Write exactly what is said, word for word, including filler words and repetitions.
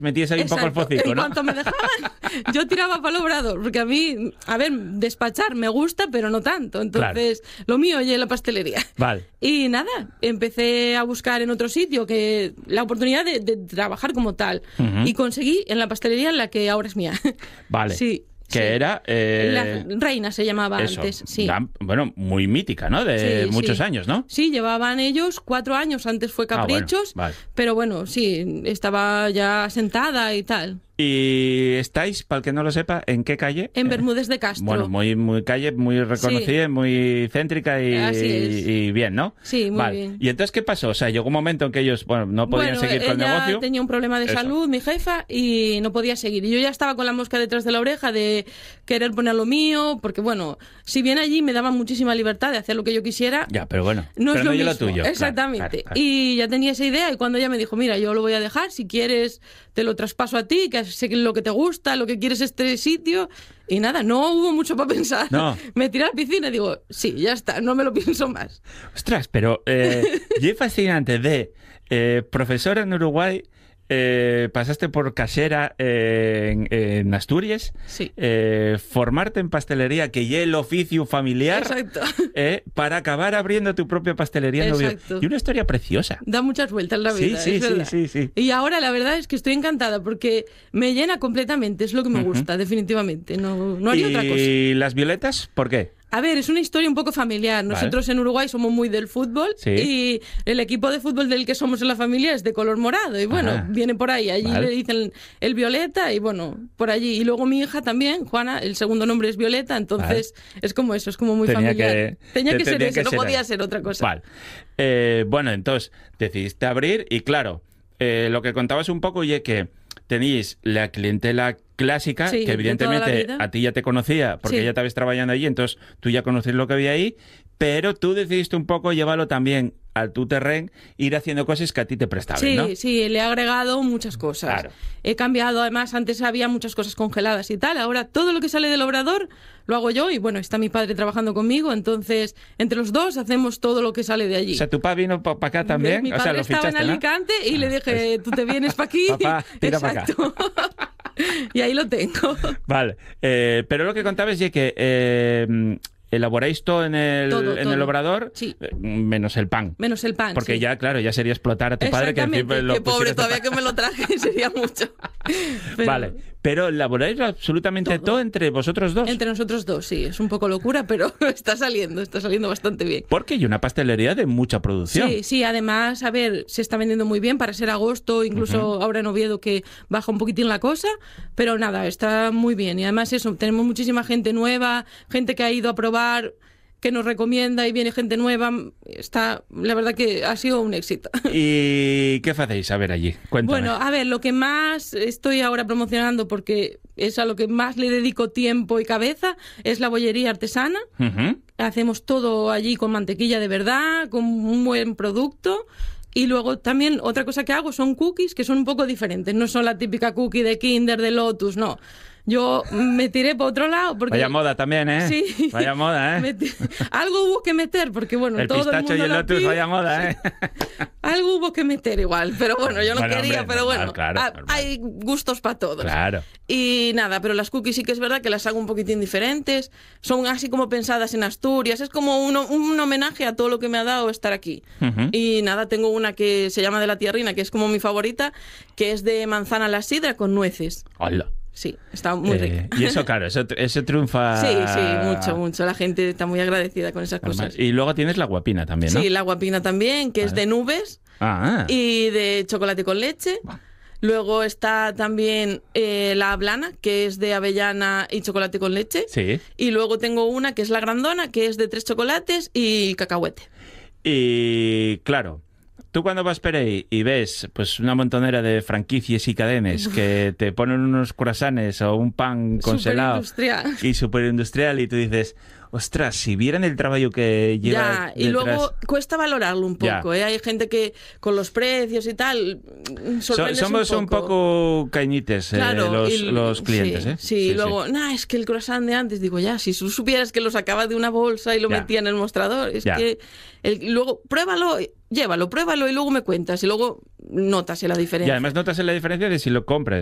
metías ahí Exacto. un poco el focico, En ¿no? cuanto me dejaban, yo tiraba para el obrador, porque a mí, a ver, despachar me gusta, pero no tanto. Entonces, claro, lo mío oye la pastelería. Vale. Y nada, empecé a buscar en otro sitio que la oportunidad de, de trabajar como tal. Uh-huh. Y conseguí en la pastelería en la que ahora es mía. Vale. Sí. Que sí. era... Eh... La Reina se llamaba eso, antes, sí. La, bueno, muy mítica, ¿no? De sí, muchos sí. años, ¿no? Sí, llevaban ellos cuatro años, antes fue Caprichos, ah, bueno, vale. Pero bueno, sí, estaba ya sentada y tal. ¿Y estáis, para el que no lo sepa, en qué calle? En Bermúdez de Castro. Bueno, muy, muy calle, muy reconocida, sí. muy céntrica y, Así es. y bien, ¿no? Sí, muy vale. bien. ¿Y entonces qué pasó? O sea, llegó un momento en que ellos, bueno, no podían bueno, seguir con el negocio. Ella tenía un problema de Eso. salud, mi jefa, y no podía seguir. Y yo ya estaba con la mosca detrás de la oreja de querer poner lo mío, porque bueno, si bien allí me daban muchísima libertad de hacer lo que yo quisiera... Ya, pero bueno, no pero es no lo yo mismo. lo tuyo. Exactamente. Claro, claro, claro. Y ya tenía esa idea, y cuando ella me dijo, mira, yo lo voy a dejar, si quieres te lo traspaso a ti, que sé lo que te gusta, lo que quieres este sitio, y nada, no hubo mucho para pensar. No. Me tiré a la piscina y digo, sí, ya está, no me lo pienso más. Ostras, pero eh, es fascinante de eh, profesora en Uruguay, eh, pasaste por casera eh, en, en Asturias, sí. eh, formarte en pastelería, que ya el oficio familiar, exacto. Eh, para acabar abriendo tu propia pastelería en Oviedo. Y una historia preciosa. Da muchas vueltas la vida, sí, sí, es verdad. sí, sí, sí. Y ahora la verdad es que estoy encantada porque me llena completamente, es lo que me gusta, uh-huh. definitivamente, no, no haría ¿Y otra cosa. ¿Y las violetas? ¿Por qué? A ver, es una historia un poco familiar. Nosotros vale. en Uruguay somos muy del fútbol sí. y el equipo de fútbol del que somos en la familia es de color morado. Y bueno, ah, viene por ahí. Allí vale. le dicen el Violeta y bueno, por allí. Y luego mi hija también, Juana, el segundo nombre es Violeta, entonces vale. es como eso, es como muy tenía familiar. Que, tenía que te, ser tenía eso, que no ser podía ahí. ser otra cosa. Vale. Eh, bueno, entonces decidiste abrir y claro, eh, lo que contabas un poco y es que tenéis la clientela clásica, sí, que evidentemente a ti ya te conocía porque sí. ya estabas trabajando allí, entonces tú ya conocías lo que había ahí, pero tú decidiste un poco llevarlo también al tu terreno, ir haciendo cosas que a ti te prestaban, sí, ¿no? Sí, sí, le he agregado muchas cosas. Claro. He cambiado, además, antes había muchas cosas congeladas y tal, ahora todo lo que sale del obrador lo hago yo y bueno, está mi padre trabajando conmigo, entonces entre los dos hacemos todo lo que sale de allí. O sea, ¿tu papá vino para pa acá también? Mi o padre sea, lo estaba fichaste, en ¿no? Alicante y ah, le dije, pues... tú te vienes para aquí. Papá, tira para acá. Y ahí lo tengo. Vale, eh, pero lo que contabas es que eh, elaboráis todo en el, todo, en todo. el obrador, sí. menos el pan. Menos el pan, Porque sí. ya, claro, ya sería explotar a tu padre. Que encima lo Qué pobre, todavía que me lo traje sería mucho. Pero... Vale, pero elaboráis absolutamente todo. todo entre vosotros dos. Entre nosotros dos, sí. Es un poco locura, pero está saliendo, está saliendo bastante bien. Porque hay una pastelería de mucha producción. Sí, sí, además, a ver, se está vendiendo muy bien para ser agosto, incluso uh-huh. ahora en Oviedo que baja un poquitín la cosa, pero nada, está muy bien. Y además eso, tenemos muchísima gente nueva, gente que ha ido a probar, que nos recomienda y viene gente nueva. Está, la verdad que ha sido un éxito. ¿Y qué hacéis a ver allí? Cuéntame. Bueno, a ver, lo que más estoy ahora promocionando, porque es a lo que más le dedico tiempo y cabeza, es la bollería artesana. Uh-huh. Hacemos todo allí con mantequilla de verdad, con un buen producto. Y luego también otra cosa que hago son cookies que son un poco diferentes. No son la típica cookie de Kinder, de Lotus, no. Yo me tiré por otro lado. Porque... Vaya moda también, ¿eh? Sí. Vaya moda, ¿eh? T... Algo hubo que meter, porque bueno, el todo el mundo... El pistacho y el Lotus, pide... vaya moda, ¿eh? Algo hubo que meter igual, pero bueno, yo no bueno, quería, hombre, pero normal, bueno, claro, a... normal. hay gustos para todos. Claro. Y nada, pero las cookies sí que es verdad que las hago un poquitín diferentes, son así como pensadas en Asturias, es como un, un homenaje a todo lo que me ha dado estar aquí. Uh-huh. Y nada, tengo una que se llama de la tierrina, que es como mi favorita, que es de manzana a la sidra con nueces. ¡Hola! Sí, está muy eh, rica. Y eso, claro, eso, eso triunfa... Sí, sí, mucho, mucho. La gente está muy agradecida con esas cosas. Y luego tienes la guapina también, ¿no? Sí, la guapina también, que vale. es de nubes ah. y de chocolate con leche. Luego está también eh, la ablana, que es de avellana y chocolate con leche. Sí. Y luego tengo una que es la grandona, que es de tres chocolates y cacahuete. Y claro... Tú cuando vas por ahí y ves pues una montonera de franquicias y cadenas que te ponen unos croissants o un pan congelado superindustrial. y superindustrial y tú dices, ostras, si vieran el trabajo que lleva Ya, y detrás... luego cuesta valorarlo un poco, ¿eh? Hay gente que con los precios y tal So, somos un poco, un poco cañites claro, eh, los, y, los clientes, sí, ¿eh? Sí, sí luego, sí. Nah, es que el croissant de antes, digo, ya, si tú supieras que lo sacaba de una bolsa y lo ya. metía en el mostrador, es ya. que el, luego pruébalo, llévalo, pruébalo y luego me cuentas y luego notas la diferencia. Y además notas la diferencia de si lo compras